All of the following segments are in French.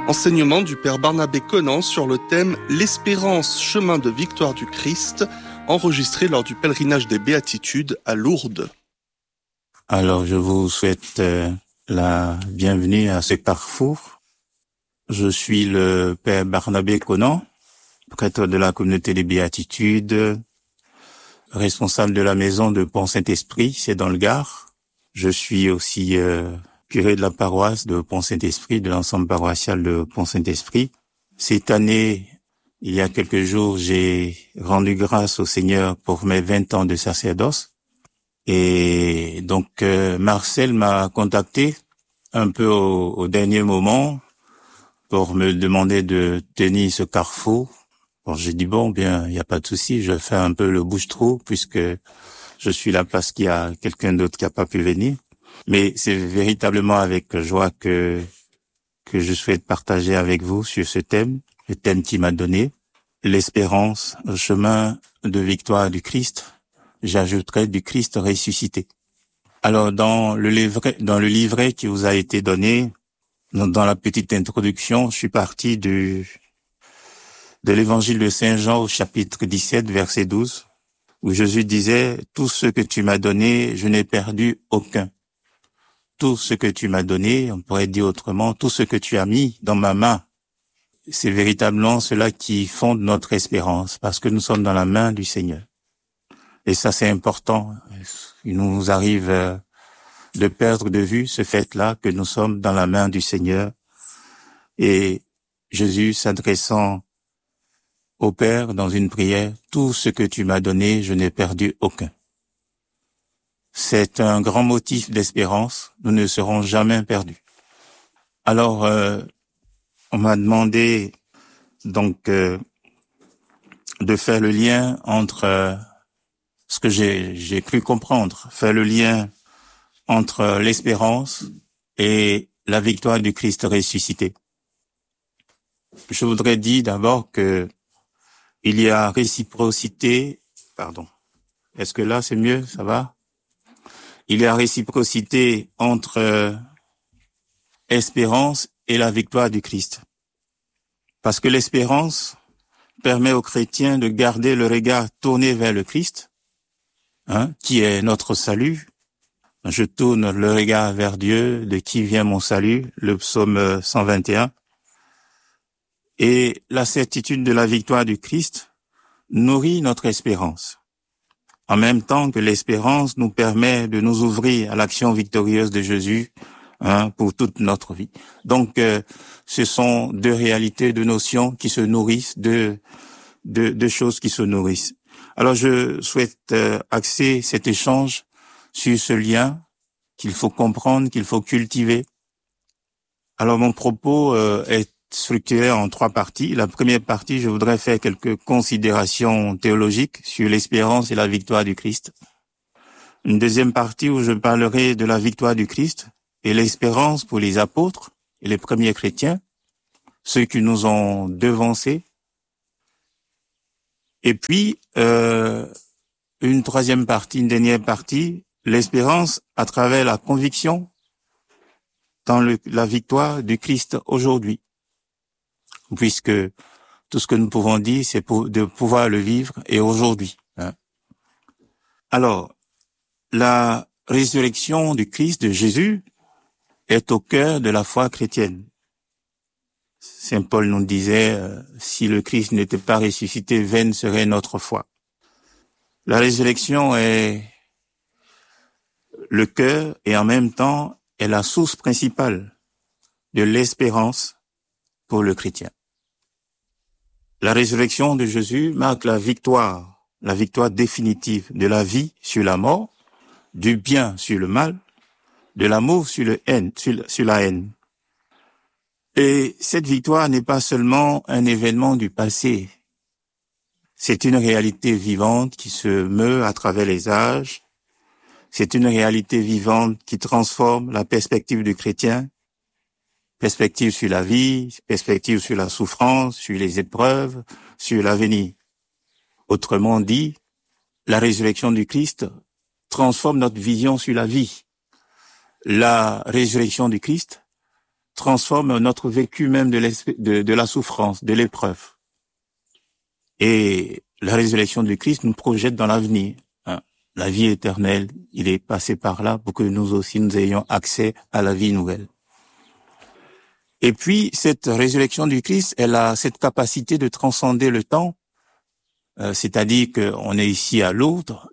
Enseignement du Père Barnabé Conan sur le thème « L'espérance, chemin de victoire du Christ », enregistré lors du pèlerinage des Béatitudes à Lourdes. Alors, je vous souhaite la bienvenue à ce carrefour. Je suis le Père Barnabé Conan, prêtre de la communauté des Béatitudes, responsable de la maison de Pont-Saint-Esprit, c'est dans le Gard. Je suis aussi curé de la paroisse de Pont-Saint-Esprit, de l'ensemble paroissial de Pont-Saint-Esprit. Cette année, il y a quelques jours, j'ai rendu grâce au Seigneur pour mes 20 ans de sacerdoce. Et donc, Marcel m'a contacté un peu au dernier moment pour me demander de tenir ce carrefour. Bon, j'ai dit, bon, bien, il n'y a pas de souci, je fais un peu le bouche-trou puisque je suis là parce qu'il y a quelqu'un d'autre qui n'a pas pu venir. Mais c'est véritablement avec joie que je souhaite partager avec vous sur ce thème, le thème qu'il m'a donné, l'espérance, le chemin de victoire du Christ. J'ajouterai du Christ ressuscité. Alors, dans le livret qui vous a été donné, dans la petite introduction, je suis parti de l'évangile de Saint Jean au chapitre 17, verset 12, où Jésus disait, « Tout ce que tu m'as donné, je n'ai perdu aucun. » Tout ce que tu m'as donné, on pourrait dire autrement, tout ce que tu as mis dans ma main, c'est véritablement cela qui fonde notre espérance, parce que nous sommes dans la main du Seigneur. Et ça, c'est important. Il nous arrive de perdre de vue ce fait-là, que nous sommes dans la main du Seigneur. Et Jésus s'adressant au Père dans une prière, « Tout ce que tu m'as donné, je n'ai perdu aucun. » C'est un grand motif d'espérance. Nous ne serons jamais perdus. Alors, on m'a demandé donc de faire le lien entre ce que j'ai cru comprendre, faire le lien entre l'espérance et la victoire du Christ ressuscité. Je voudrais dire d'abord que il y a réciprocité, pardon. Est-ce que là c'est mieux, ça va? Il y a réciprocité entre espérance et la victoire du Christ. Parce que l'espérance permet aux chrétiens de garder le regard tourné vers le Christ, qui est notre salut. Je tourne le regard vers Dieu, de qui vient mon salut, le psaume 121. Et la certitude de la victoire du Christ nourrit notre espérance. En même temps que l'espérance nous permet de nous ouvrir à l'action victorieuse de Jésus pour toute notre vie. Donc, ce sont deux réalités, deux notions qui se nourrissent, deux choses qui se nourrissent. Alors, je souhaite axer cet échange sur ce lien qu'il faut comprendre, qu'il faut cultiver. Alors, mon propos est structuré en 3 parties. La première partie, je voudrais faire quelques considérations théologiques sur l'espérance et la victoire du Christ. Une deuxième partie où je parlerai de la victoire du Christ et l'espérance pour les apôtres et les premiers chrétiens, ceux qui nous ont devancés. Et puis, une troisième partie, une dernière partie, l'espérance à travers la conviction dans la victoire du Christ aujourd'hui. Puisque tout ce que nous pouvons dire, c'est de pouvoir le vivre et aujourd'hui. Alors, la résurrection du Christ, de Jésus, est au cœur de la foi chrétienne. Saint Paul nous disait, si le Christ n'était pas ressuscité, vaine serait notre foi. La résurrection est le cœur et en même temps est la source principale de l'espérance pour le chrétien. La résurrection de Jésus marque la victoire définitive de la vie sur la mort, du bien sur le mal, de l'amour sur la haine. Et cette victoire n'est pas seulement un événement du passé. C'est une réalité vivante qui se meut à travers les âges. C'est une réalité vivante qui transforme la perspective du chrétien, perspective sur la vie, perspective sur la souffrance, sur les épreuves, sur l'avenir. Autrement dit, la résurrection du Christ transforme notre vision sur la vie. La résurrection du Christ transforme notre vécu même de la souffrance, de l'épreuve. Et la résurrection du Christ nous projette dans l'avenir. La vie éternelle, il est passé par là pour que nous aussi nous ayons accès à la vie nouvelle. Et puis, cette résurrection du Christ, elle a cette capacité de transcender le temps, c'est-à-dire qu'on est ici à Lourdes,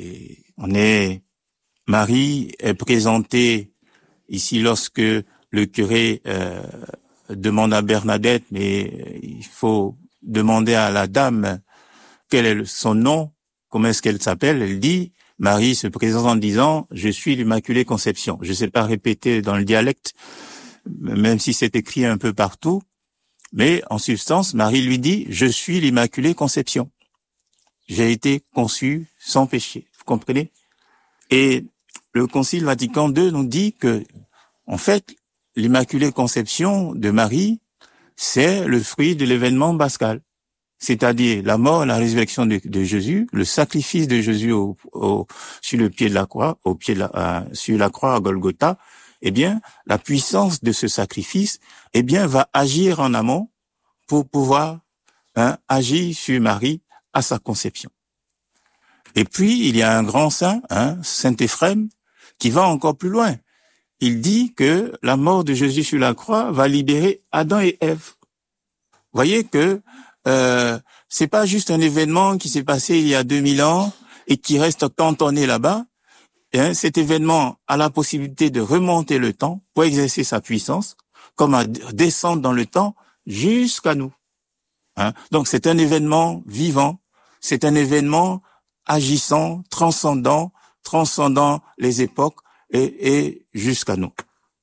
Marie est présentée ici lorsque le curé demande à Bernadette, mais il faut demander à la dame quel est son nom, comment est-ce qu'elle s'appelle. Elle dit, Marie se présente en disant, je suis l'Immaculée Conception. Je ne sais pas répéter dans le dialecte, même si c'est écrit un peu partout, mais en substance, Marie lui dit, je suis l'Immaculée Conception. J'ai été conçue sans péché. Vous comprenez? Et le Concile Vatican II nous dit que, en fait, l'Immaculée Conception de Marie, c'est le fruit de l'événement pascal. C'est-à-dire la mort, la résurrection de Jésus, le sacrifice de Jésus sur le pied de la croix, sur la croix à Golgotha. Eh bien, la puissance de ce sacrifice, eh bien, va agir en amont pour pouvoir agir sur Marie à sa conception. Et puis, il y a un grand saint, Saint Éphrem, qui va encore plus loin. Il dit que la mort de Jésus sur la croix va libérer Adam et Ève. Vous voyez que c'est pas juste un événement qui s'est passé il y a 2000 ans et qui reste cantonné là-bas. Cet événement a la possibilité de remonter le temps pour exercer sa puissance, comme à descendre dans le temps jusqu'à nous. Donc c'est un événement vivant, c'est un événement agissant, transcendant les époques et jusqu'à nous.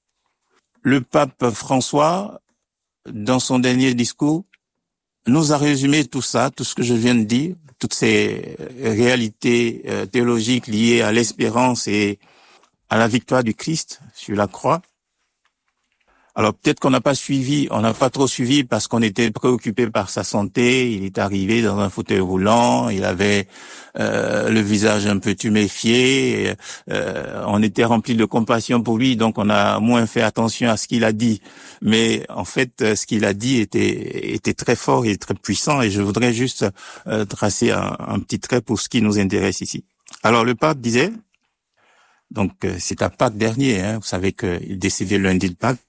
Le pape François, dans son dernier discours, nous a résumé tout ça, tout ce que je viens de dire, toutes ces réalités théologiques liées à l'espérance et à la victoire du Christ sur la croix. Alors peut-être qu'on n'a pas trop suivi parce qu'on était préoccupé par sa santé. Il est arrivé dans un fauteuil roulant, il avait le visage un peu tuméfié. On était rempli de compassion pour lui, donc on a moins fait attention à ce qu'il a dit. Mais en fait, ce qu'il a dit était très fort et très puissant. Et je voudrais juste tracer un petit trait pour ce qui nous intéresse ici. Alors le pape disait, donc c'est à Pâques dernier, vous savez qu'il est décédé lundi de Pâques.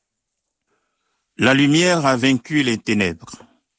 La lumière a vaincu les ténèbres.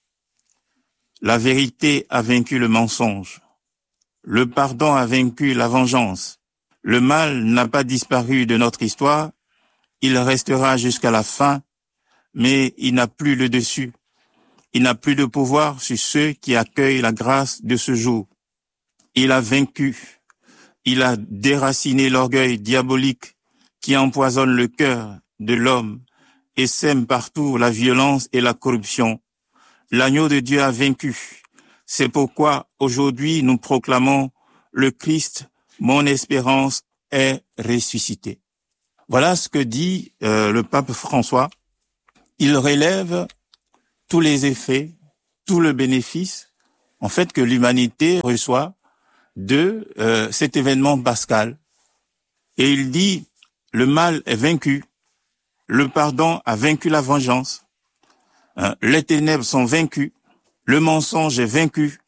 La vérité a vaincu le mensonge. Le pardon a vaincu la vengeance. Le mal n'a pas disparu de notre histoire. Il restera jusqu'à la fin, mais il n'a plus le dessus. Il n'a plus de pouvoir sur ceux qui accueillent la grâce de ce jour. Il a vaincu. Il a déraciné l'orgueil diabolique qui empoisonne le cœur de l'homme et sème partout la violence et la corruption. L'agneau de Dieu a vaincu. C'est pourquoi aujourd'hui nous proclamons le Christ, mon espérance est ressuscité. Voilà ce que dit le pape François. Il relève tous les effets, tout le bénéfice, en fait, que l'humanité reçoit de cet événement pascal. Et il dit, le mal est vaincu. Le pardon a vaincu la vengeance. Les ténèbres sont vaincues. Le mensonge est vaincu.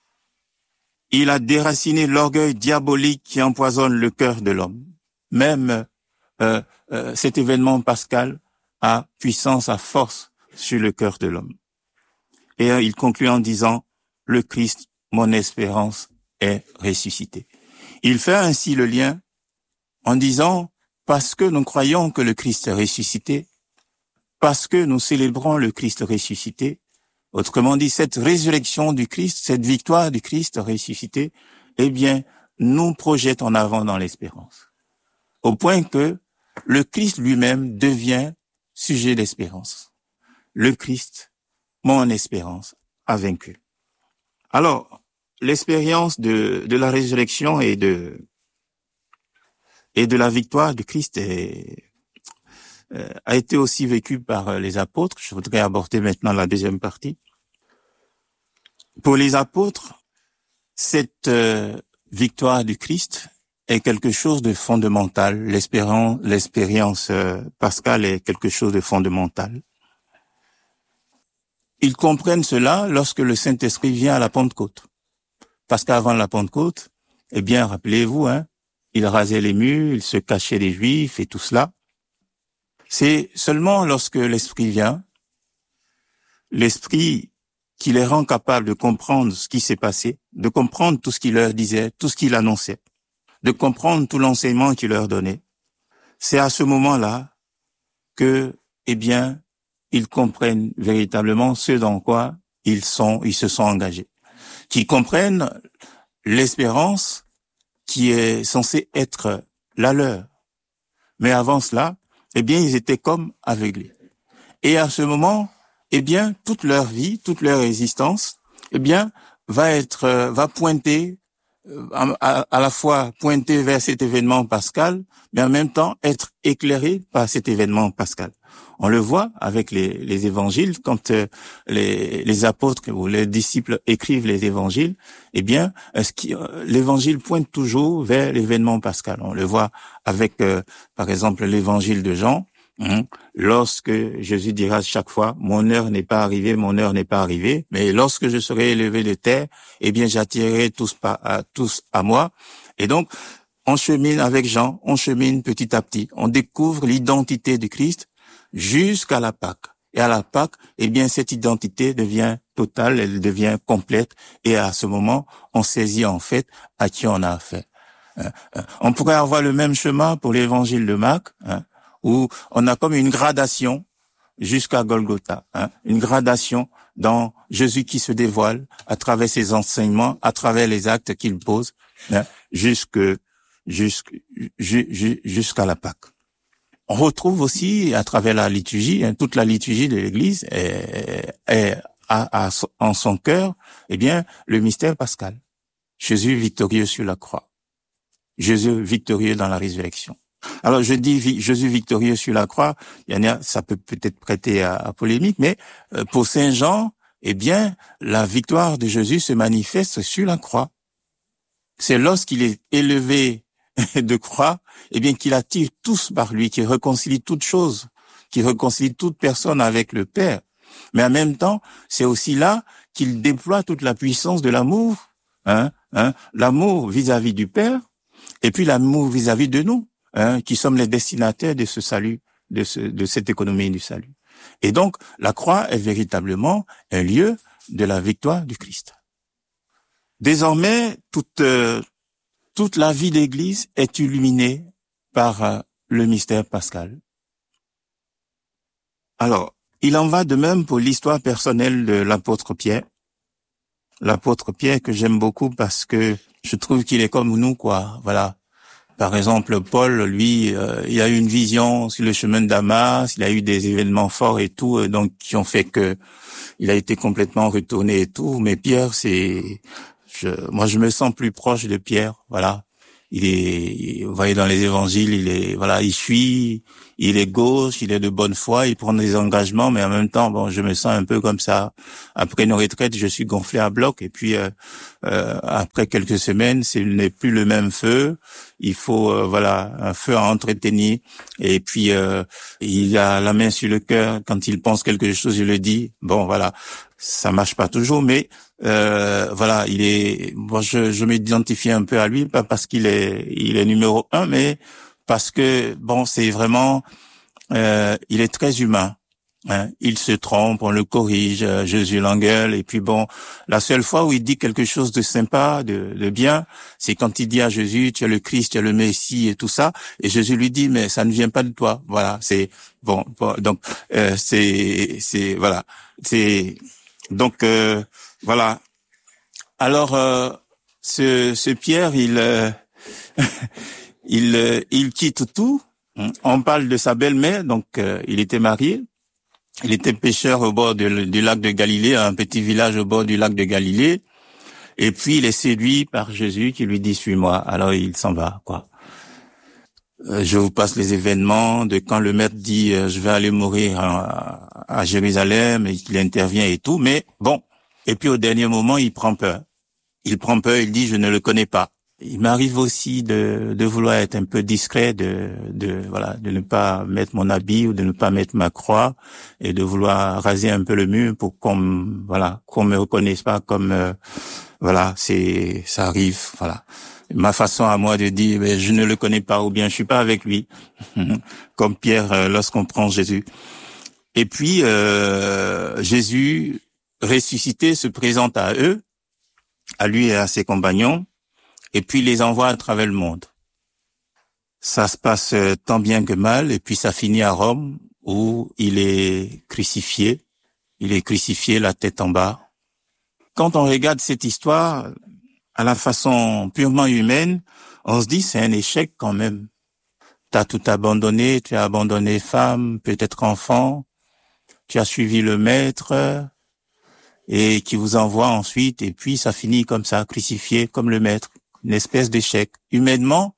Il a déraciné l'orgueil diabolique qui empoisonne le cœur de l'homme. Même cet événement pascal a puissance, a force sur le cœur de l'homme. Et il conclut en disant, le Christ, mon espérance, est ressuscité. Il fait ainsi le lien en disant, parce que nous croyons que le Christ est ressuscité, parce que nous célébrons le Christ ressuscité, autrement dit, cette résurrection du Christ, cette victoire du Christ ressuscité, eh bien, nous projette en avant dans l'espérance. Au point que le Christ lui-même devient sujet d'espérance. Le Christ, mon espérance, a vaincu. Alors, l'expérience de la résurrection et de la victoire du Christ a été aussi vécue par les apôtres. Je voudrais aborder maintenant la deuxième partie. Pour les apôtres, cette victoire du Christ est quelque chose de fondamental. L'expérience pascale est quelque chose de fondamental. Ils comprennent cela lorsque le Saint-Esprit vient à la Pentecôte. Parce qu'avant la Pentecôte, eh bien, rappelez-vous, il rasait les murs, il se cachait des Juifs et tout cela. C'est seulement lorsque l'Esprit vient, l'Esprit qui les rend capables de comprendre ce qui s'est passé, de comprendre tout ce qu'il leur disait, tout ce qu'il annonçait, de comprendre tout l'enseignement qu'il leur donnait. C'est à ce moment-là que, eh bien, ils comprennent véritablement ce dans quoi ils se sont engagés. Qu'ils comprennent l'espérance qui est censée être la leur. Mais avant cela, eh bien, ils étaient comme aveuglés. Et à ce moment, eh bien, toute leur vie, toute leur existence, eh bien, va pointer, à la fois pointer vers cet événement pascal, mais en même temps être éclairé par cet événement pascal. On le voit avec les évangiles, quand les apôtres ou les disciples écrivent les évangiles, eh bien, l'évangile pointe toujours vers l'événement pascal. On le voit avec, par exemple, l'évangile de Jean, lorsque Jésus dira chaque fois, mon heure n'est pas arrivée, mon heure n'est pas arrivée, mais lorsque je serai élevé de terre, eh bien, j'attirerai tous à moi. Et donc, on chemine avec Jean, on chemine petit à petit, on découvre l'identité du Christ jusqu'à la Pâque. Et à la Pâque, eh bien, cette identité devient totale, elle devient complète, et à ce moment, on saisit en fait à qui on a affaire. On pourrait avoir le même chemin pour l'évangile de Marc, où on a comme une gradation jusqu'à Golgotha, une gradation dans Jésus qui se dévoile à travers ses enseignements, à travers les actes qu'il pose, jusqu'à la Pâque. On retrouve aussi à travers la liturgie, toute la liturgie de l'Église a en son cœur, eh bien, le mystère pascal. Jésus victorieux sur la croix. Jésus victorieux dans la résurrection. Alors je dis Jésus victorieux sur la croix, ça peut peut-être prêter à polémique, mais pour Saint Jean, eh bien, la victoire de Jésus se manifeste sur la croix. C'est lorsqu'il est élevé de croix, eh bien, qu'il attire tous par lui, qu'il réconcilie toutes choses, qu'il réconcilie toute personne avec le Père. Mais en même temps, c'est aussi là qu'il déploie toute la puissance de l'amour, l'amour vis-à-vis du Père, et puis l'amour vis-à-vis de nous, qui sommes les destinataires de ce salut, de cette économie du salut. Et donc, la croix est véritablement un lieu de la victoire du Christ. Désormais, toute la vie d'Église est illuminée par le mystère pascal. Alors, il en va de même pour l'histoire personnelle de l'apôtre Pierre. L'apôtre Pierre que j'aime beaucoup parce que je trouve qu'il est comme nous, quoi. Voilà. Par exemple, Paul, lui, il a eu une vision sur le chemin de Damas, il a eu des événements forts et tout, donc qui ont fait que il a été complètement retourné et tout. Mais Pierre, moi, je me sens plus proche de Pierre. Voilà. Vous voyez dans les évangiles, il suit, il est gauche, il est de bonne foi, il prend des engagements, mais en même temps, bon, je me sens un peu comme ça. Après nos retraites, je suis gonflé à bloc, et puis après quelques semaines, ce n'est plus le même feu. Il faut un feu à entretenir, et puis il a la main sur le cœur quand il pense quelque chose, il le dit. Bon, voilà, ça marche pas toujours, mais je m'identifie un peu à lui, pas parce qu'il est numéro 1, mais parce que bon, c'est vraiment il est très humain. Il se trompe, on le corrige, Jésus l'engueule, et puis bon, la seule fois où il dit quelque chose de sympa, de bien, c'est quand il dit à Jésus, tu es le Christ, tu es le Messie et tout ça, et Jésus lui dit, mais ça ne vient pas de toi. Voilà, c'est bon donc voilà. Alors ce Pierre, il quitte tout. On parle de sa belle-mère, donc il était marié. Il était pêcheur au bord du lac de Galilée, un petit village au bord du lac de Galilée. Et puis il est séduit par Jésus qui lui dit suis-moi. Alors il s'en va, quoi. Je vous passe les événements de quand le maître dit je vais aller mourir à Jérusalem, et qu'il intervient et tout, mais bon. Et puis au dernier moment, il prend peur. Il dit je ne le connais pas. il m'arrive aussi de vouloir être un peu discret, de ne pas mettre mon habit ou de ne pas mettre ma croix et de vouloir raser un peu le mur pour qu'on me reconnaisse pas comme ça arrive, voilà. Ma façon à moi de dire je ne le connais pas ou bien je suis pas avec lui, comme Pierre lorsqu'on prend Jésus. Et puis Jésus ressuscité se présente à eux, à lui et à ses compagnons. Et puis, il les envoie à travers le monde. Ça se passe tant bien que mal, et puis ça finit à Rome, où il est crucifié. Il est crucifié, la tête en bas. Quand on regarde cette histoire, à la façon purement humaine, on se dit, c'est un échec quand même. T'as tout abandonné, tu as abandonné femme, peut-être enfant, tu as suivi le maître, et qui vous envoie ensuite, et puis ça finit comme ça, crucifié comme le maître. Une espèce d'échec. Humainement,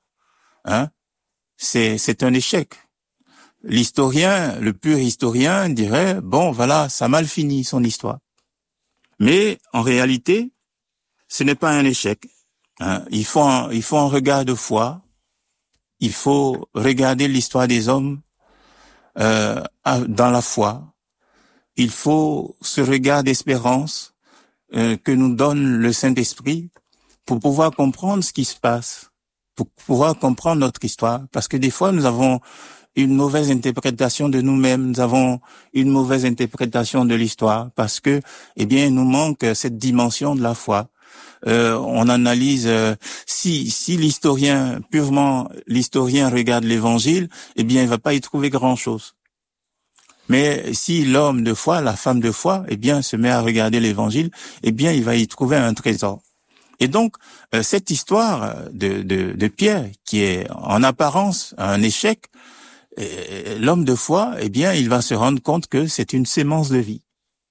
c'est un échec. L'historien, le pur historien dirait, bon, voilà, ça a mal fini son histoire. Mais, en réalité, ce n'est pas un échec. Il faut un regard de foi. Il faut regarder l'histoire des hommes, dans la foi. Il faut ce regard d'espérance, que nous donne le Saint-Esprit, pour pouvoir comprendre ce qui se passe, pour pouvoir comprendre notre histoire. Parce que des fois, nous avons une mauvaise interprétation de nous-mêmes, nous avons une mauvaise interprétation de l'histoire, parce que, il nous manque cette dimension de la foi. On analyse, si l'historien regarde l'Évangile, il va pas y trouver grand-chose. Mais si l'homme de foi, la femme de foi, se met à regarder l'Évangile, il va y trouver un trésor. Et donc, cette histoire de Pierre, qui est en apparence un échec, l'homme de foi, il va se rendre compte que c'est une sémence de vie.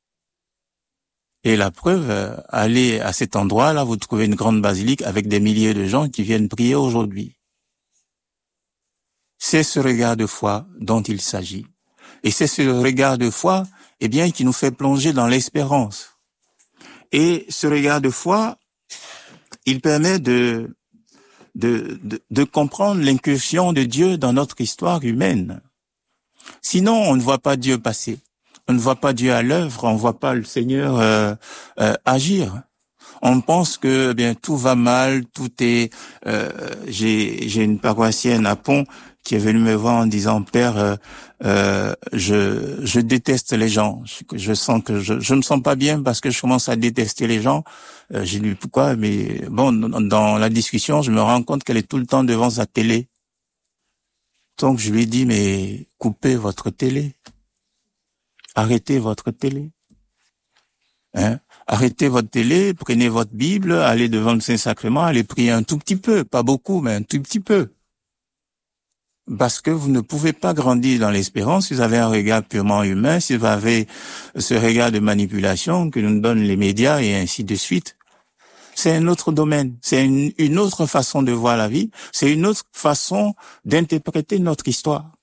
Et la preuve, allez à cet endroit-là, vous trouvez une grande basilique avec des milliers de gens qui viennent prier aujourd'hui. C'est ce regard de foi dont il s'agit. Et c'est ce regard de foi, qui nous fait plonger dans l'espérance. Et ce regard de foi, il permet de comprendre l'incursion de Dieu dans notre histoire humaine. Sinon, on ne voit pas Dieu passer. On ne voit pas Dieu à l'œuvre, on ne voit pas le Seigneur agir. On pense que tout va mal, tout est... J'ai une paroissienne à Pont qui est venue me voir en disant, Père, je déteste les gens. Je sens que je me sens pas bien parce que je commence à détester les gens. J'ai dit pourquoi, mais bon, dans la discussion, je me rends compte qu'elle est tout le temps devant sa télé. Donc je lui ai dit, mais coupez votre télé. Arrêtez votre télé. Arrêtez votre télé, prenez votre Bible, allez devant le Saint-Sacrement, allez prier un tout petit peu, pas beaucoup, mais un tout petit peu. Parce que vous ne pouvez pas grandir dans l'espérance si vous avez un regard purement humain, si vous avez ce regard de manipulation que nous donnent les médias et ainsi de suite. C'est un autre domaine, c'est une autre façon de voir la vie, c'est une autre façon d'interpréter notre histoire.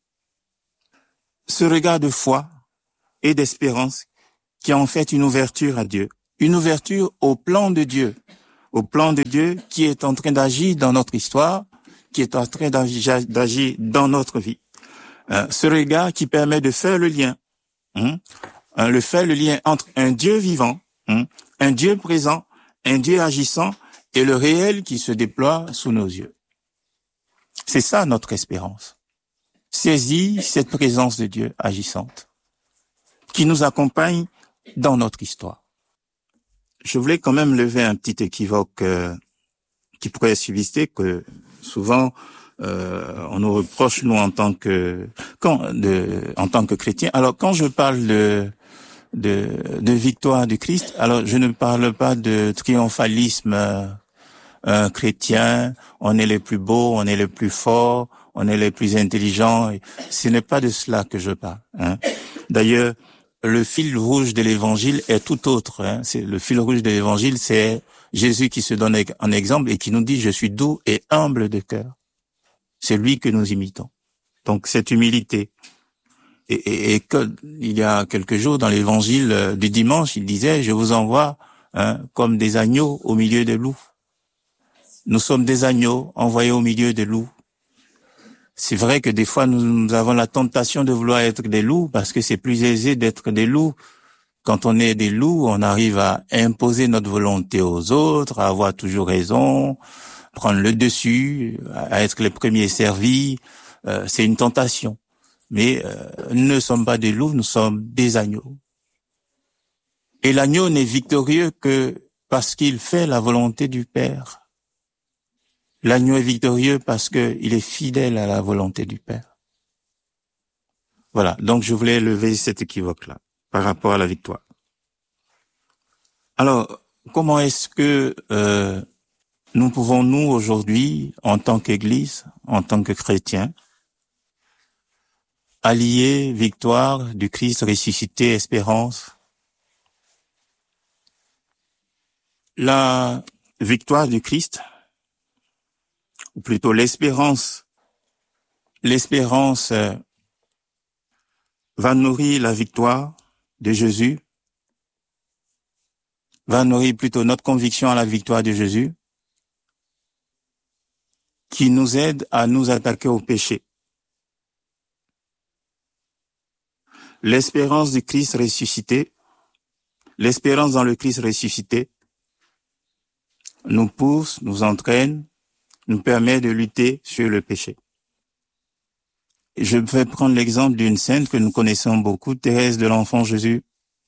Ce regard de foi et d'espérance qui est en fait une ouverture à Dieu, une ouverture au plan de Dieu qui est en train d'agir dans notre histoire, qui est en train d'agir dans notre vie. Ce regard qui permet de faire le lien, le lien entre un Dieu vivant, un Dieu présent, un Dieu agissant et le réel qui se déploie sous nos yeux. C'est ça notre espérance. Saisir cette présence de Dieu agissante qui nous accompagne dans notre histoire. Je voulais quand même lever un petit équivoque qui pourrait subsister, que souvent on nous reproche, nous, en tant que chrétiens. Alors quand je parle de victoire du Christ, alors je ne parle pas de triomphalisme chrétien, on est les plus beaux, on est les plus forts, on est les plus intelligents. Ce n'est pas de cela que je parle. D'ailleurs, le fil rouge de l'évangile est tout autre. Le fil rouge de l'évangile, c'est Jésus qui se donne en exemple et qui nous dit « Je suis doux et humble de cœur ». C'est lui que nous imitons. Donc cette humilité. Et il y a quelques jours, dans l'évangile du dimanche, il disait « Je vous envoie comme des agneaux au milieu des loups ». Nous sommes des agneaux envoyés au milieu des loups. C'est vrai que des fois, nous avons la tentation de vouloir être des loups parce que c'est plus aisé d'être des loups. Quand on est des loups, on arrive à imposer notre volonté aux autres, à avoir toujours raison, prendre le dessus, à être les premiers servis. C'est une tentation. Mais nous ne sommes pas des loups, nous sommes des agneaux. Et l'agneau n'est victorieux que parce qu'il fait la volonté du Père. L'agneau est victorieux parce qu'il est fidèle à la volonté du Père. Voilà, donc je voulais lever cet équivoque-là par rapport à la victoire. Alors, comment est-ce que nous pouvons, nous, aujourd'hui, en tant qu'Église, en tant que chrétiens, allier victoire du Christ ressuscité, espérance? La victoire du Christ, ou plutôt l'espérance va nourrir la victoire de Jésus, va nourrir plutôt notre conviction à la victoire de Jésus, qui nous aide à nous attaquer au péché. L'espérance du Christ ressuscité, l'espérance dans le Christ ressuscité, nous pousse, nous entraîne, nous permet de lutter sur le péché. Je vais prendre l'exemple d'une sainte que nous connaissons beaucoup, Thérèse de l'Enfant Jésus.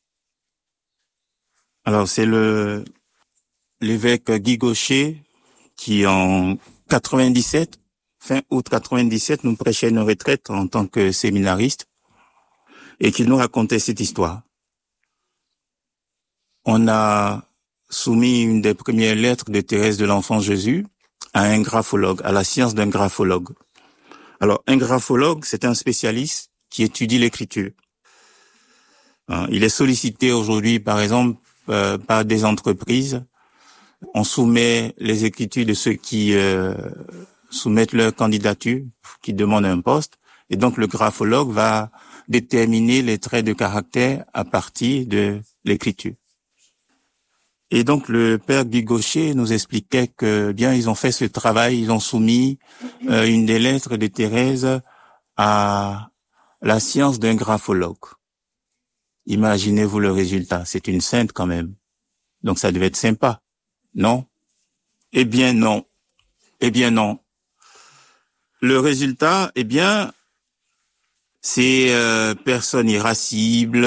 Alors, c'est l'évêque Guy Gaucher qui, en 97, fin août 97, nous prêchait une retraite en tant que séminariste et qui nous racontait cette histoire. On a soumis une des premières lettres de Thérèse de l'Enfant Jésus à un graphologue, à la science d'un graphologue. Alors, un graphologue, c'est un spécialiste qui étudie l'écriture. Il est sollicité aujourd'hui, par exemple, par des entreprises. On soumet les écritures de ceux qui soumettent leur candidature, qui demandent un poste. Et donc, le graphologue va déterminer les traits de caractère à partir de l'écriture. Et donc, le père Guy Gaucher nous expliquait que, bien, ils ont fait ce travail, ils ont soumis une des lettres de Thérèse à la science d'un graphologue. Imaginez-vous le résultat, c'est une sainte quand même. Donc, ça devait être sympa, non? Eh bien, non. Eh bien, non. Le résultat, eh bien, c'est personne irascible,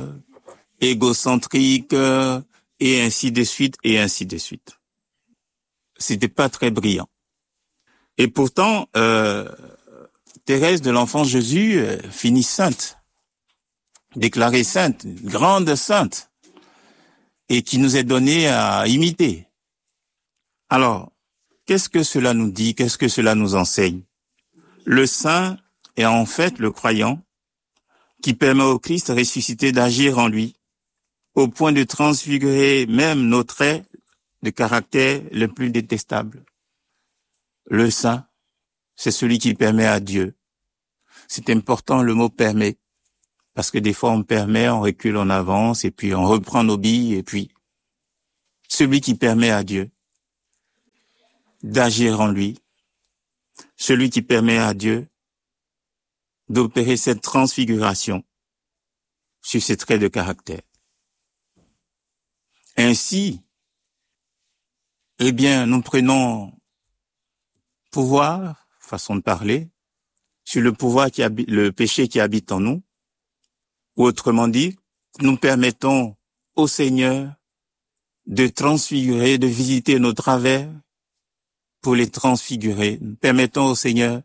égocentrique, et ainsi de suite, et ainsi de suite. C'était pas très brillant. Et pourtant, Thérèse de l'Enfant Jésus finit sainte, déclarée sainte, grande sainte, et qui nous est donnée à imiter. Alors, qu'est-ce que cela nous dit? Qu'est-ce que cela nous enseigne? Le saint est en fait le croyant qui permet au Christ ressuscité d'agir en lui, au point de transfigurer même nos traits de caractère les plus détestables. Le saint, c'est celui qui permet à Dieu. C'est important le mot permet, parce que des fois on permet, on recule, on avance, et puis on reprend nos billes, et puis celui qui permet à Dieu d'agir en lui, celui qui permet à Dieu d'opérer cette transfiguration sur ses traits de caractère. Ainsi, eh bien, nous prenons pouvoir, façon de parler, sur le pouvoir qui habite, le péché qui habite en nous, ou autrement dit, nous permettons au Seigneur de transfigurer, de visiter nos travers pour les transfigurer. Nous permettons au Seigneur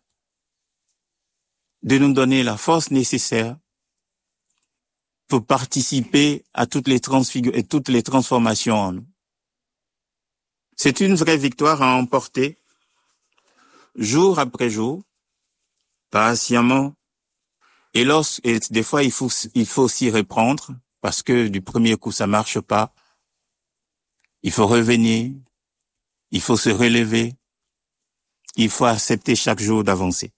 de nous donner la force nécessaire pour participer à toutes les transformations en nous. C'est une vraie victoire à emporter, jour après jour, patiemment. Et des fois, il faut s'y reprendre, parce que du premier coup, ça marche pas. Il faut revenir, il faut se relever, il faut accepter chaque jour d'avancer.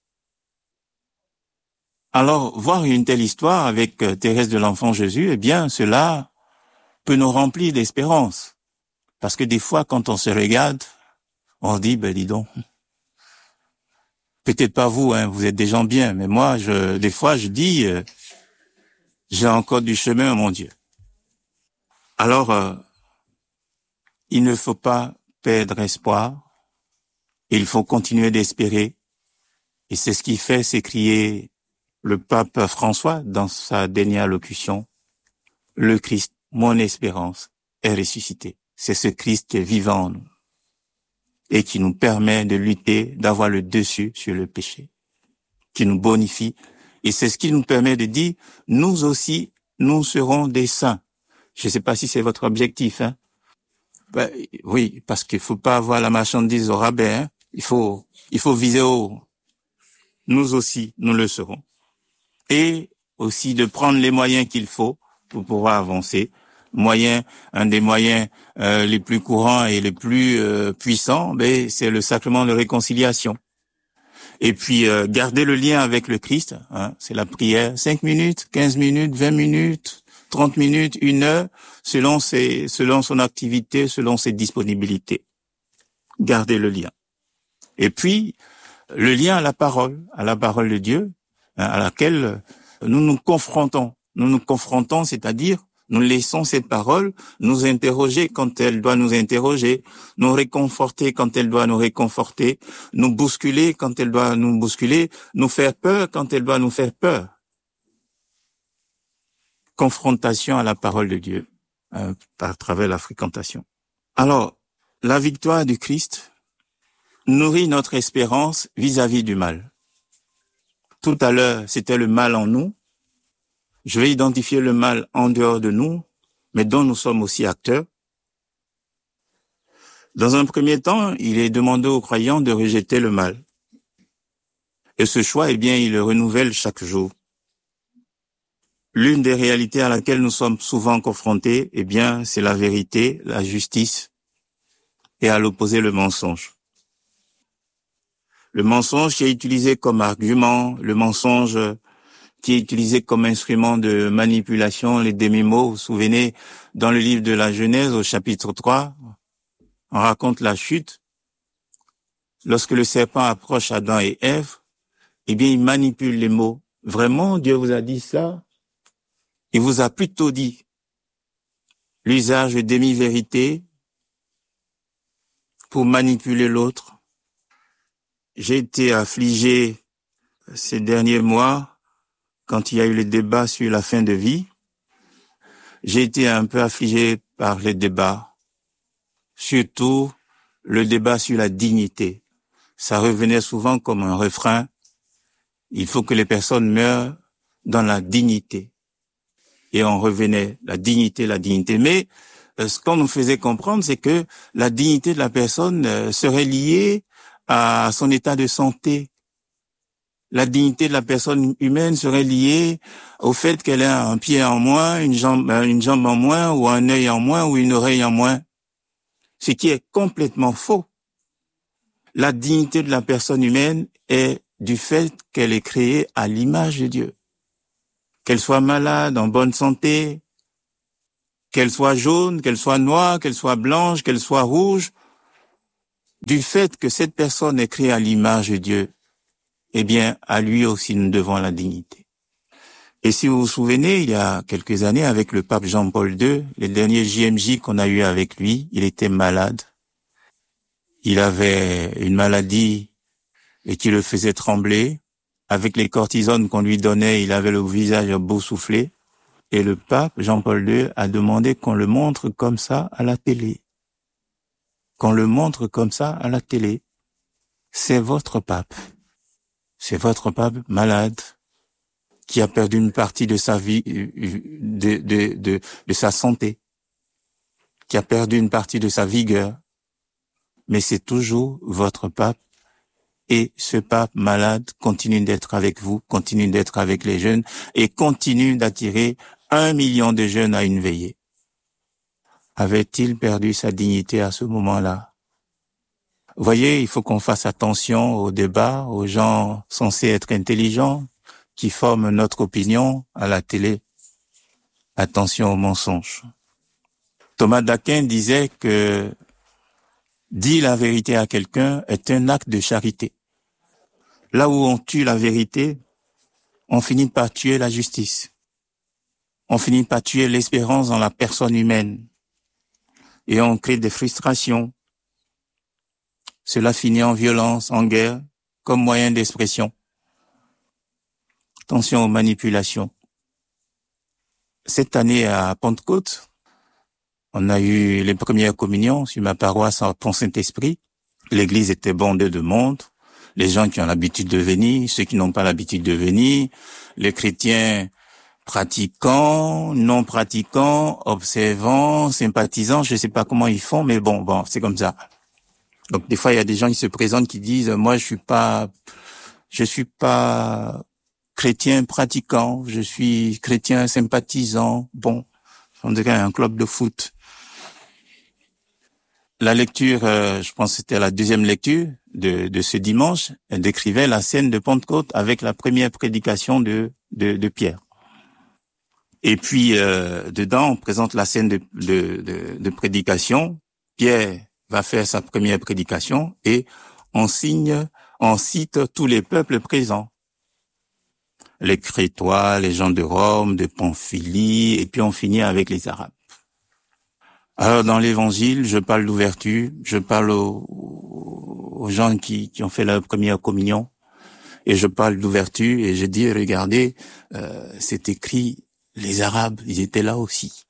Alors, voir une telle histoire avec Thérèse de l'Enfant Jésus, eh bien, cela peut nous remplir d'espérance. Parce que des fois, quand on se regarde, on se dit, ben dis donc, peut-être pas vous, hein, vous êtes des gens bien, mais moi, des fois, je dis, j'ai encore du chemin, mon Dieu. Alors, il ne faut pas perdre espoir, il faut continuer d'espérer, et c'est ce qui fait s'écrier le pape François dans sa dernière allocution, le Christ, mon espérance, est ressuscité. C'est ce Christ qui est vivant en nous et qui nous permet de lutter, d'avoir le dessus sur le péché, qui nous bonifie. Et c'est ce qui nous permet de dire, nous aussi, nous serons des saints. Je ne sais pas si c'est votre objectif, hein. Ben, oui, parce qu'il faut pas avoir la marchandise au rabais, hein. Il faut viser haut. Nous aussi, nous le serons. Et aussi de prendre les moyens qu'il faut pour pouvoir avancer. Un des moyens les plus courants et les plus puissants, ben, c'est le sacrement de réconciliation. Et puis garder le lien avec le Christ, hein, c'est la prière, 5 minutes, 15 minutes, 20 minutes, 30 minutes, 1 heure, selon son activité, selon ses disponibilités. Garder le lien. Et puis le lien à la parole de Dieu, hein, à laquelle nous nous confrontons. Nous nous confrontons, c'est-à-dire nous laissons cette parole nous interroger quand elle doit nous interroger, nous réconforter quand elle doit nous réconforter, nous bousculer quand elle doit nous bousculer, nous faire peur quand elle doit nous faire peur. Confrontation à la parole de Dieu, par travers la fréquentation. Alors, la victoire du Christ nourrit notre espérance vis-à-vis du mal. Tout à l'heure, c'était le mal en nous. Je vais identifier le mal en dehors de nous, mais dont nous sommes aussi acteurs. Dans un premier temps, il est demandé aux croyants de rejeter le mal. Et ce choix, eh bien, il le renouvelle chaque jour. L'une des réalités à laquelle nous sommes souvent confrontés, eh bien, c'est la vérité, la justice, et à l'opposé, le mensonge. Le mensonge qui est utilisé comme argument, le mensonge qui est utilisé comme instrument de manipulation, les demi-mots. Vous vous souvenez, dans le livre de la Genèse, au chapitre 3, on raconte la chute. Lorsque le serpent approche Adam et Ève, eh bien, il manipule les mots. Vraiment, Dieu vous a dit ça? Il vous a plutôt dit l'usage de demi-vérité pour manipuler l'autre. J'ai été affligé ces derniers mois quand il y a eu le débat sur la fin de vie. J'ai été un peu affligé par les débats, surtout le débat sur la dignité. Ça revenait souvent comme un refrain. Il faut que les personnes meurent dans la dignité. Et on revenait, la dignité. Mais ce qu'on nous faisait comprendre, c'est que la dignité de la personne serait liée à son état de santé. La dignité de la personne humaine serait liée au fait qu'elle a un pied en moins, une jambe en moins, ou un œil en moins, ou une oreille en moins. Ce qui est complètement faux. La dignité de la personne humaine est du fait qu'elle est créée à l'image de Dieu. Qu'elle soit malade, en bonne santé, qu'elle soit jaune, qu'elle soit noire, qu'elle soit blanche, qu'elle soit rouge, du fait que cette personne est créée à l'image de Dieu, eh bien, à lui aussi nous devons la dignité. Et si vous vous souvenez, il y a quelques années, avec le pape Jean-Paul II, les derniers JMJ qu'on a eu avec lui, il était malade. Il avait une maladie et qui le faisait trembler. Avec les cortisones qu'on lui donnait, il avait le visage boursouflé. Et le pape Jean-Paul II a demandé qu'on le montre comme ça à la télé. Qu'on le montre comme ça à la télé. C'est votre pape. C'est votre pape malade qui a perdu une partie de sa vie, de sa santé, qui a perdu une partie de sa vigueur. Mais c'est toujours votre pape. Et ce pape malade continue d'être avec vous, continue d'être avec les jeunes et continue d'attirer 1 million de jeunes à une veillée. Avait-il perdu sa dignité à ce moment-là? Vous voyez, il faut qu'on fasse attention aux débats, aux gens censés être intelligents, qui forment notre opinion à la télé. Attention aux mensonges. Thomas d'Aquin disait que Dire la vérité à quelqu'un est un acte de charité. Là où on tue la vérité, on finit par tuer la justice. On finit par tuer l'espérance dans la personne humaine. Et on crée des frustrations. Cela finit en violence, en guerre, comme moyen d'expression. Attention aux manipulations. Cette année à Pentecôte, on a eu les premières communions sur ma paroisse en Pont-Saint-Esprit. L'église était bondée de monde. Les gens qui ont l'habitude de venir, ceux qui n'ont pas l'habitude de venir, les chrétiens pratiquants, non pratiquants, observants, sympathisants, je ne sais pas comment ils font, mais bon, c'est comme ça. Donc des fois il y a des gens qui se présentent qui disent moi je suis pas chrétien pratiquant, je suis chrétien sympathisant. Bon, on dirait un club de foot. La lecture, je pense que c'était la deuxième lecture de ce dimanche, elle décrivait la scène de Pentecôte avec la première prédication de Pierre. Et puis dedans, on présente la scène de prédication. Pierre va faire sa première prédication et on cite tous les peuples présents. Les Crétois, les gens de Rome, de Pamphylie, et puis on finit avec les Arabes. Alors dans l'évangile, je parle d'ouverture, je parle aux gens qui ont fait leur première communion, et je parle d'ouverture, et je dis, regardez, c'est écrit, les Arabes, ils étaient là aussi.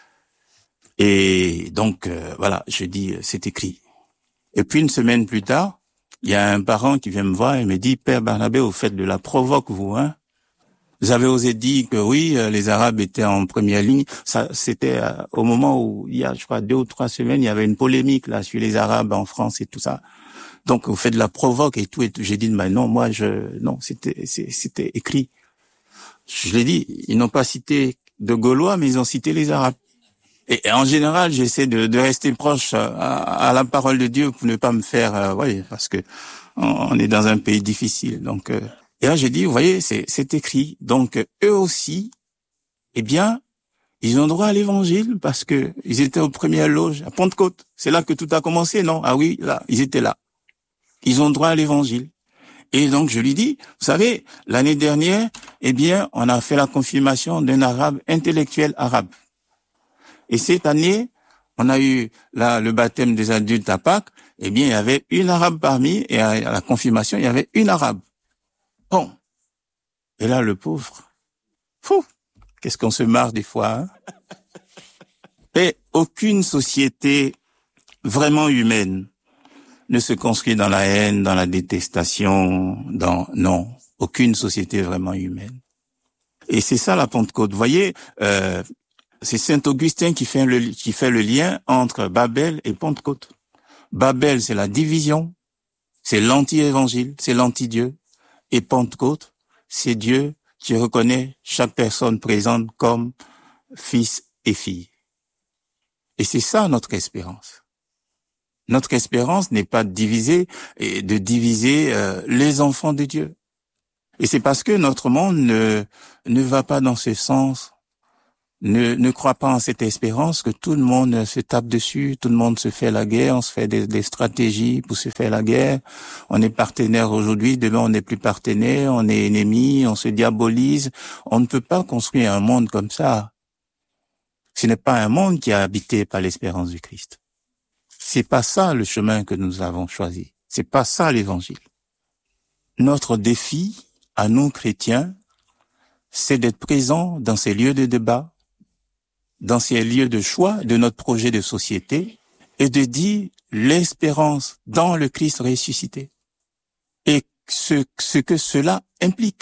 Et donc, voilà, je dis, c'est écrit. Et puis une semaine plus tard, il y a un parent qui vient me voir et me dit, Père Barnabé, vous faites de la provoque, vous, hein? Vous avez osé dire que oui, les Arabes étaient en première ligne. Ça, c'était au moment où, il y a, je crois, 2 ou 3 semaines, il y avait une polémique là sur les Arabes en France et tout ça. Donc, vous faites de la provoque et tout. J'ai dit, mais non, non, c'était écrit. Je l'ai dit, ils n'ont pas cité de Gaulois, mais ils ont cité les Arabes. Et en général, j'essaie de rester proche à la parole de Dieu pour ne pas me faire, parce que on est dans un pays difficile. Donc, et là, j'ai dit, vous voyez, c'est écrit. Donc, eux aussi, eh bien, ils ont droit à l'évangile parce que ils étaient aux premières loges à Pentecôte. C'est là que tout a commencé, non? Ah oui, là, ils étaient là. Ils ont droit à l'évangile. Et donc, je lui dis, vous savez, l'année dernière, eh bien, on a fait la confirmation d'un arabe intellectuel arabe. Et cette année, on a eu là le baptême des adultes à Pâques. Eh bien, il y avait une arabe parmi, et à la confirmation, il y avait une arabe. Bon. Et là, le pauvre. Fou. Qu'est-ce qu'on se marre des fois, hein? Et aucune société vraiment humaine ne se construit dans la haine, dans la détestation, non. Aucune société vraiment humaine. Et c'est ça la Pentecôte. Vous voyez, c'est Saint Augustin qui fait le lien entre Babel et Pentecôte. Babel, c'est la division, c'est l'anti-évangile, c'est l'anti-Dieu. Et Pentecôte, c'est Dieu qui reconnaît chaque personne présente comme fils et fille. Et c'est ça notre espérance. Notre espérance n'est pas de diviser les enfants de Dieu. Et c'est parce que notre monde ne va pas dans ce sens, ne croit pas en cette espérance que tout le monde se tape dessus, tout le monde se fait la guerre, on se fait des stratégies pour se faire la guerre. On est partenaire aujourd'hui, demain on n'est plus partenaire, on est ennemi, on se diabolise. On ne peut pas construire un monde comme ça. Ce n'est pas un monde qui est habité par l'espérance du Christ. C'est pas ça le chemin que nous avons choisi. C'est pas ça l'évangile. Notre défi à nous chrétiens, c'est d'être présents dans ces lieux de débat, dans ces lieux de choix de notre projet de société et de dire l'espérance dans le Christ ressuscité et ce que cela implique.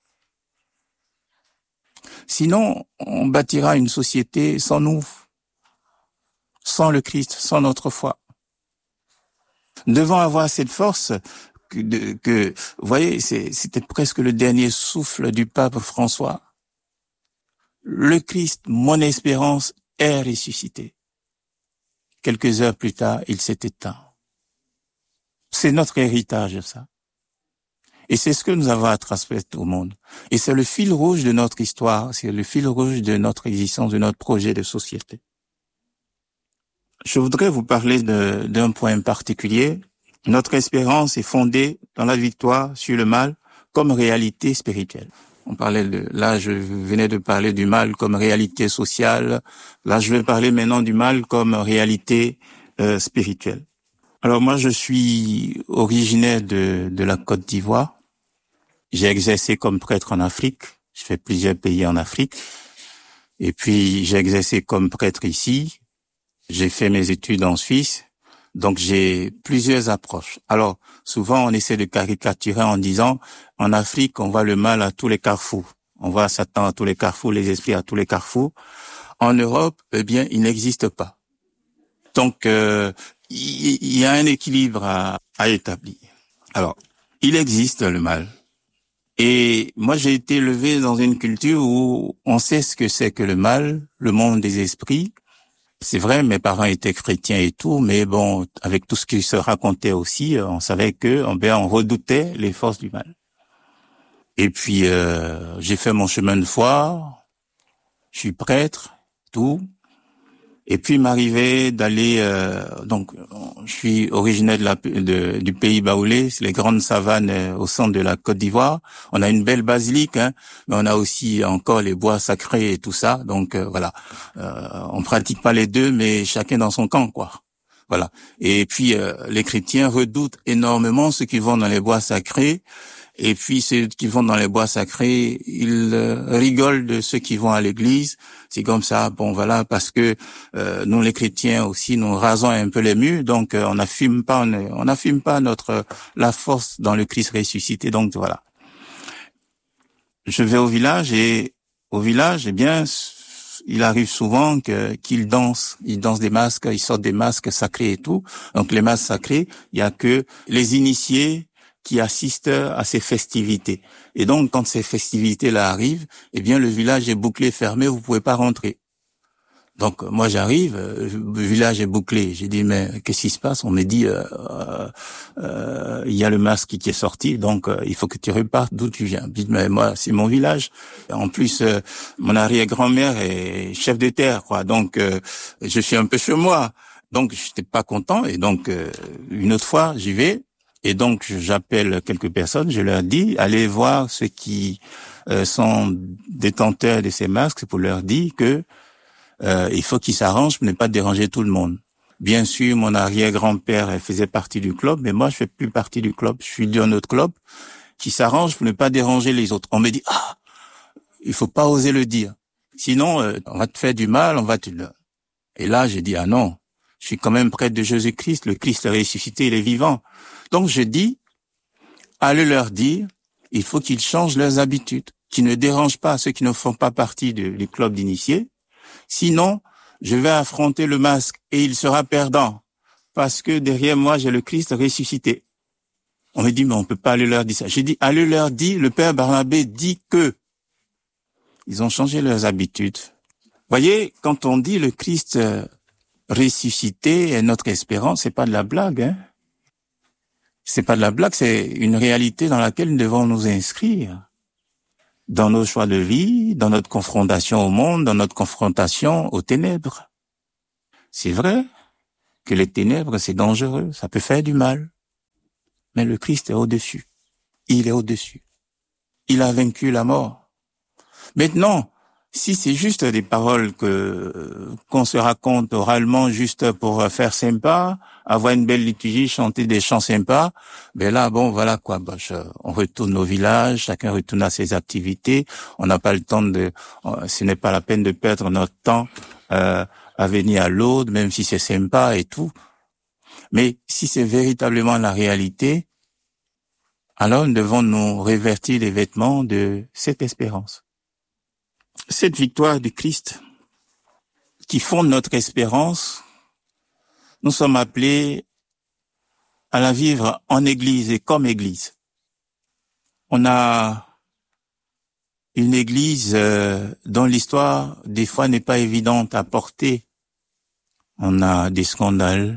Sinon, on bâtira une société sans nous, sans le Christ, sans notre foi. Nous devons avoir cette force que vous voyez, c'était presque le dernier souffle du pape François. Le Christ, mon espérance, est ressuscité. Quelques heures plus tard, il s'est éteint. C'est notre héritage, ça. Et c'est ce que nous avons à transmettre au monde. Et c'est le fil rouge de notre histoire, c'est le fil rouge de notre existence, de notre projet de société. Je voudrais vous parler d'un point particulier. Notre espérance est fondée dans la victoire sur le mal comme réalité spirituelle. Là, je venais de parler du mal comme réalité sociale. Là, je vais parler maintenant du mal comme réalité spirituelle. Alors moi, je suis originaire de la Côte d'Ivoire. J'ai exercé comme prêtre en Afrique. J'ai fait plusieurs pays en Afrique. Et puis, j'ai exercé comme prêtre ici. J'ai fait mes études en Suisse. Donc, j'ai plusieurs approches. Alors, souvent, on essaie de caricaturer en disant, en Afrique, on voit le mal à tous les carrefours. On voit Satan à tous les carrefours, les esprits à tous les carrefours. En Europe, eh bien, il n'existe pas. Donc, il y a un équilibre à établir. Alors, il existe le mal. Et moi, j'ai été élevé dans une culture où on sait ce que c'est que le mal, le monde des esprits. C'est vrai, mes parents étaient chrétiens et tout, mais bon, avec tout ce qui se racontait aussi, on savait que, on redoutait les forces du mal. Et puis, j'ai fait mon chemin de foi, je suis prêtre, tout. Et puis, il m'arrivait d'aller, donc, je suis originaire du pays baoulé, c'est les grandes savanes au centre de la Côte d'Ivoire. On a une belle basilique, hein, mais on a aussi encore les bois sacrés et tout ça. Donc, voilà. On pratique pas les deux, mais chacun dans son camp, quoi. Voilà. Et puis, les chrétiens redoutent énormément ceux qui vont dans les bois sacrés. Et puis ceux qui vont dans les bois sacrés, ils rigolent de ceux qui vont à l'église. C'est comme ça, bon voilà, parce que nous les chrétiens aussi, nous rasons un peu les murs, donc on n'affirme pas la force dans le Christ ressuscité. Donc voilà. Je vais au village, eh bien, il arrive souvent qu'ils dansent. Ils dansent des masques, ils sortent des masques sacrés et tout. Donc les masques sacrés, il y a que les initiés qui assistent à ces festivités. Et donc, quand ces festivités-là arrivent, eh bien, le village est bouclé, fermé, vous pouvez pas rentrer. Donc, moi, j'arrive, le village est bouclé. J'ai dit, mais qu'est-ce qui se passe? On me dit, il y a le masque qui est sorti, donc il faut que tu repartes d'où tu viens. Je dis, mais moi, c'est mon village. En plus, mon arrière-grand-mère est chef de terre, quoi. Donc, je suis un peu chez moi. Donc, j'étais pas content. Et donc, une autre fois, j'y vais. Et donc, j'appelle quelques personnes, je leur dis, allez voir ceux qui sont détenteurs de ces masques pour leur dire que il faut qu'ils s'arrangent pour ne pas déranger tout le monde. Bien sûr, mon arrière-grand-père faisait partie du club, mais moi, je fais plus partie du club. Je suis d'un autre club qui s'arrange pour ne pas déranger les autres. On me dit, il faut pas oser le dire. Sinon, on va te faire du mal, Et là, j'ai dit, non. Je suis quand même prêtre de Jésus-Christ, le Christ est ressuscité, il est vivant. Donc je dis, allez leur dire, il faut qu'ils changent leurs habitudes, qu'ils ne dérangent pas ceux qui ne font pas partie du club d'initiés. Sinon, je vais affronter le masque et il sera perdant, parce que derrière moi, j'ai le Christ ressuscité. On me dit, mais on peut pas aller leur dire ça. J'ai dit, allez leur dire, le Père Barnabé dit que ils ont changé leurs habitudes. Voyez, quand on dit le Christ ressuscité est notre espérance, c'est pas de la blague, hein. C'est pas de la blague, c'est une réalité dans laquelle nous devons nous inscrire. Dans nos choix de vie, dans notre confrontation au monde, dans notre confrontation aux ténèbres. C'est vrai que les ténèbres, c'est dangereux, ça peut faire du mal. Mais le Christ est au-dessus. Il est au-dessus. Il a vaincu la mort. Maintenant, si c'est juste des paroles qu'on se raconte oralement juste pour faire sympa, avoir une belle liturgie, chanter des chants sympas, ben là, bon, voilà quoi. On retourne au village, chacun retourne à ses activités. On n'a pas le temps ce n'est pas la peine de perdre notre temps à venir à l'aude, même si c'est sympa et tout. Mais si c'est véritablement la réalité, alors nous devons nous revêtir les vêtements de cette espérance. Cette victoire du Christ qui fonde notre espérance, nous sommes appelés à la vivre en Église et comme Église. On a une Église dont l'histoire, des fois, n'est pas évidente à porter. On a des scandales.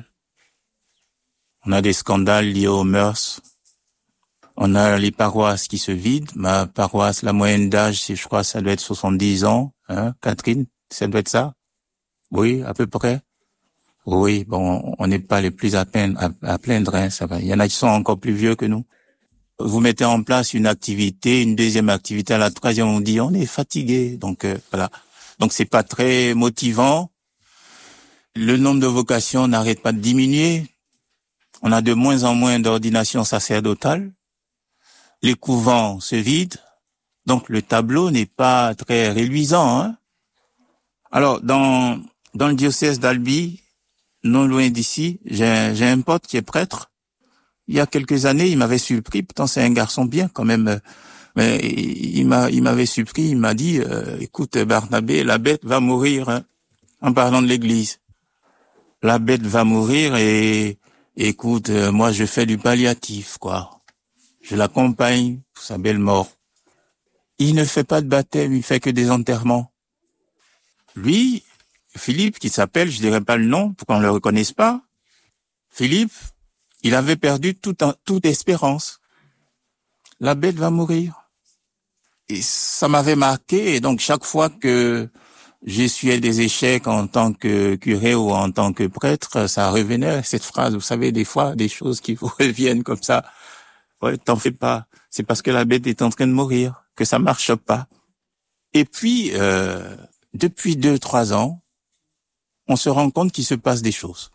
On a des scandales liés aux mœurs. On a les paroisses qui se vident. Ma paroisse, la moyenne d'âge, je crois, ça doit être 70 ans. Hein, Catherine, ça doit être ça? Oui, à peu près. Oui, bon, on n'est pas les plus à plaindre, hein, ça va. Il y en a qui sont encore plus vieux que nous. Vous mettez en place une activité, une deuxième activité, à la troisième, on dit on est fatigué. Donc voilà. Donc c'est pas très motivant. Le nombre de vocations n'arrête pas de diminuer. On a de moins en moins d'ordinations sacerdotales. Les couvents se vident. Donc le tableau n'est pas très réluisant, hein. Alors dans le diocèse d'Albi, non loin d'ici, j'ai un pote qui est prêtre. Il y a quelques années, il m'avait surpris. Pourtant, c'est un garçon bien quand même. Mais il m'avait surpris. Il m'a dit, écoute, Barnabé, la bête va mourir, hein, en parlant de l'Église. La bête va mourir et écoute, moi, je fais du palliatif, quoi. Je l'accompagne pour sa belle mort. Il ne fait pas de baptême, il fait que des enterrements. Lui, Philippe, qui s'appelle, je dirais pas le nom pour qu'on le reconnaisse pas. Philippe, il avait perdu toute espérance. La bête va mourir. Et ça m'avait marqué. Et donc, chaque fois que j'essuyais des échecs en tant que curé ou en tant que prêtre, ça revenait, cette phrase. Vous savez, des fois, des choses qui vous reviennent comme ça. Ouais, t'en fais pas. C'est parce que la bête est en train de mourir, que ça marche pas. Et puis, depuis 2-3 ans, on se rend compte qu'il se passe des choses.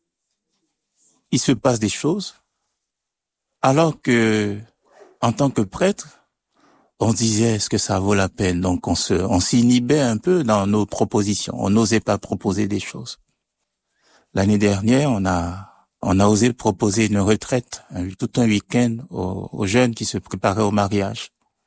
Il se passe des choses, alors que, en tant que prêtre, on disait, est-ce que ça vaut la peine? Donc, on s'inhibait un peu dans nos propositions. On n'osait pas proposer des choses. L'année dernière, on a osé proposer une retraite, tout un week-end aux jeunes qui se préparaient au mariage.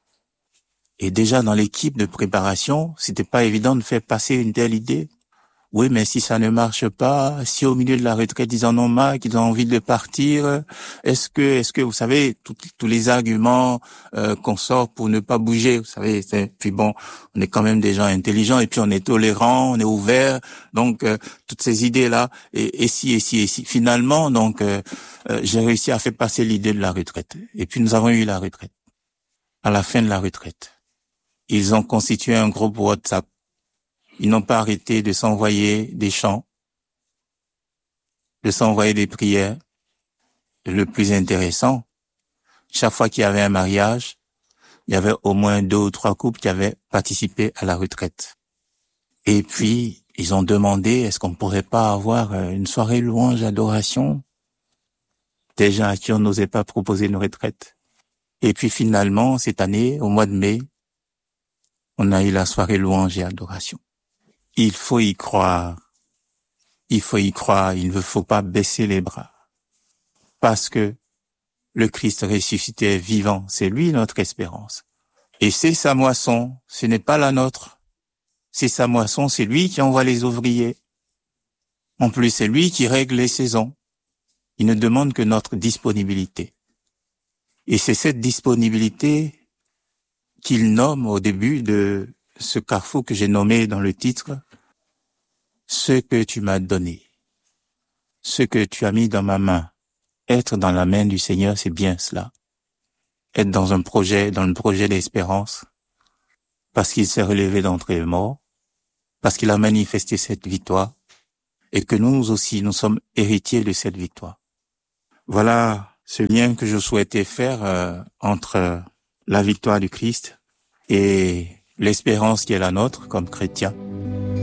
Et déjà, dans l'équipe de préparation, c'était pas évident de faire passer une telle idée. Oui, mais si ça ne marche pas, si au milieu de la retraite, ils en ont marre, qu'ils ont envie de partir, est-ce que vous savez, tous les arguments qu'on sort pour ne pas bouger, vous savez, puis bon, on est quand même des gens intelligents et puis on est tolérants, on est ouverts, donc toutes ces idées-là, et si, finalement, donc j'ai réussi à faire passer l'idée de la retraite. Et puis nous avons eu la retraite. À la fin de la retraite, ils ont constitué un groupe WhatsApp. Ils n'ont pas arrêté de s'envoyer des chants, de s'envoyer des prières. Et le plus intéressant, chaque fois qu'il y avait un mariage, il y avait au moins 2 ou 3 couples qui avaient participé à la retraite. Et puis, ils ont demandé, est-ce qu'on pourrait pas avoir une soirée louange, adoration? Des gens à qui on n'osait pas proposer une retraite. Et puis finalement, cette année, au mois de mai, on a eu la soirée louange et adoration. Il faut y croire. Il faut y croire. Il ne faut pas baisser les bras. Parce que le Christ ressuscité est vivant. C'est lui notre espérance. Et c'est sa moisson. Ce n'est pas la nôtre. C'est sa moisson. C'est lui qui envoie les ouvriers. En plus, c'est lui qui règle les saisons. Il ne demande que notre disponibilité. Et c'est cette disponibilité qu'il nomme au début de ce carrefour que j'ai nommé dans le titre, ce que tu m'as donné, ce que tu as mis dans ma main. Être dans la main du Seigneur, c'est bien cela. Être dans le projet d'espérance, parce qu'il s'est relevé d'entre les morts, parce qu'il a manifesté cette victoire, et que nous aussi, nous sommes héritiers de cette victoire. Voilà ce lien que je souhaitais faire entre la victoire du Christ et l'espérance qui est la nôtre comme chrétiens.